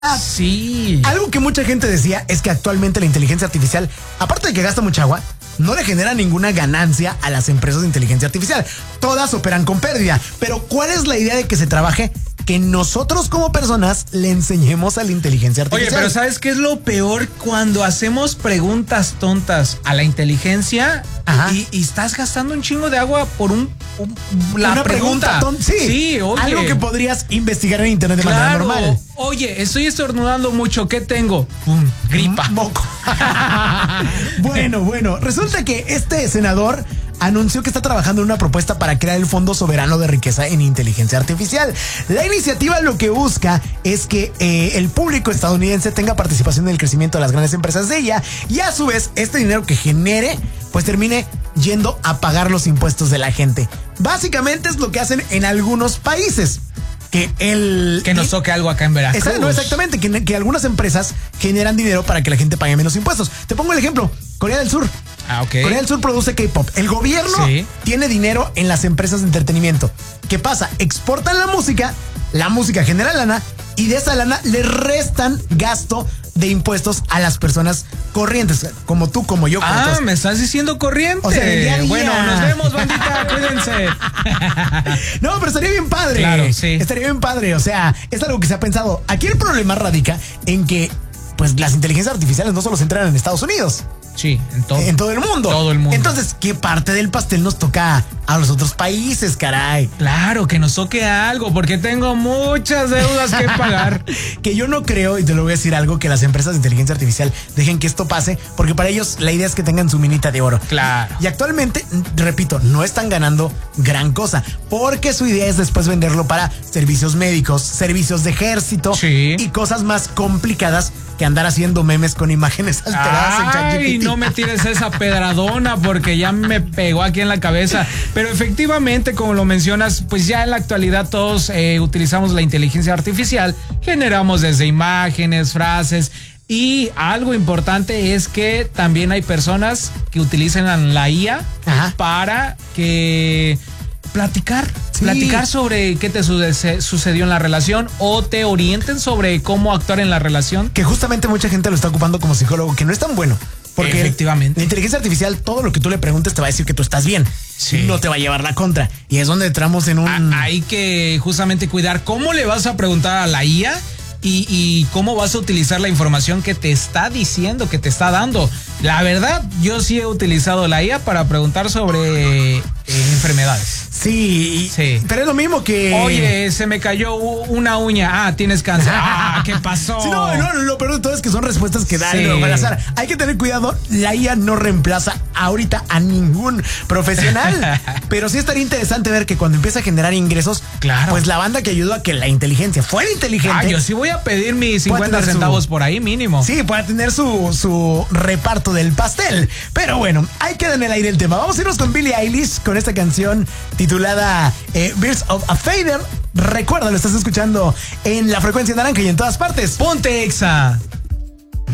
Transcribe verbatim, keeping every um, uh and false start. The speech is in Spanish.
Sí. Algo que mucha gente decía es que actualmente la inteligencia artificial, aparte de que gasta mucha agua, no le genera ninguna ganancia a las empresas de inteligencia artificial. Todas operan con pérdida. Pero ¿cuál es la idea de que se trabaje? Que nosotros como personas le enseñemos a la inteligencia artificial. Oye, pero ¿sabes qué es lo peor? Cuando hacemos preguntas tontas a la inteligencia y, y estás gastando un chingo de agua por un, un la una pregunta, pregunta tonta. Sí, sí, oye. Algo que podrías investigar en internet de Claro. manera normal. Oye, estoy estornudando mucho, ¿qué tengo? Pum, gripa. Moco. Bueno, bueno, resulta que este senador anunció que está trabajando en una propuesta para crear el Fondo Soberano de Riqueza en Inteligencia Artificial. La iniciativa lo que busca es que eh, el público estadounidense tenga participación en el crecimiento de las grandes empresas de ella y a su vez este dinero que genere pues termine yendo a pagar los impuestos de la gente. Básicamente es lo que hacen en algunos países. Que el que nos toque algo acá en Veracruz. Esa, no, exactamente, que, que algunas empresas generan dinero para que la gente pague menos impuestos. Te pongo el ejemplo, Corea del Sur. Ah, ok. Corea del Sur produce K-pop. El gobierno sí. tiene dinero en las empresas de entretenimiento. ¿Qué pasa? Exportan la música, la música genera lana y de esa lana le restan gasto de impuestos a las personas corrientes, como tú, como yo. Ah, todos. me estás diciendo corriente. O sea, el día a día. Bueno, nos vemos, bandita, cuídense. No, pero estaría bien padre. Claro, sí. Estaría bien padre, o sea, es algo que se ha pensado. Aquí el problema radica en que pues las inteligencias artificiales no solo se entrenan en Estados Unidos. Sí, en todo. En todo el mundo. Todo el mundo. Entonces, ¿qué parte del pastel nos toca a los otros países, caray? Claro, que nos toque algo, porque tengo muchas deudas que pagar. Que yo no creo, y te lo voy a decir algo, que las empresas de inteligencia artificial dejen que esto pase, porque para ellos la idea es que tengan su minita de oro. Claro. Y actualmente, repito, no están ganando gran cosa, porque su idea es después venderlo para servicios médicos, servicios de ejército sí. y cosas más complicadas que andar haciendo memes con imágenes alteradas Ay, en ChatGPT. No me tires esa pedradona porque ya me pegó aquí en la cabeza. Pero efectivamente, como lo mencionas, pues ya en la actualidad todos eh, utilizamos la inteligencia artificial, generamos desde imágenes, frases. Y algo importante es que también hay personas que utilizan la I A Ajá. para que platicar, sí. platicar sobre qué te sucedió en la relación o te orienten sobre cómo actuar en la relación. Que justamente mucha gente lo está ocupando como psicólogo, que no es tan bueno. Porque efectivamente la inteligencia artificial, todo lo que tú le preguntes te va a decir que tú estás bien. Sí. No te va a llevar la contra. Y es donde entramos en un... A, hay que justamente cuidar cómo le vas a preguntar a la I A y, y cómo vas a utilizar la información que te está diciendo, que te está dando. La verdad, yo sí he utilizado la I A para preguntar sobre eh, enfermedades. Sí, sí, pero es lo mismo que... Oye, se me cayó una uña. Ah, tienes cáncer. Ah, ¿qué pasó? Sí, no, no, lo peor de todo es que son respuestas que dan sí. al azar. Hay que tener cuidado, la I A no reemplaza ahorita a ningún profesional, pero sí estaría interesante ver que cuando empieza a generar ingresos, claro. pues la banda que ayudó a que la inteligencia fuera inteligente... Ah, yo sí voy a pedir mis cincuenta centavos su, por ahí mínimo. Sí, para tener su, su reparto del pastel. Pero bueno, ahí queda en el aire el tema. Vamos a irnos con Billie Eilish con esta canción titulada eh, Birds of a Feather. Recuerda, lo estás escuchando en la frecuencia naranja y en todas partes. Ponte Exa.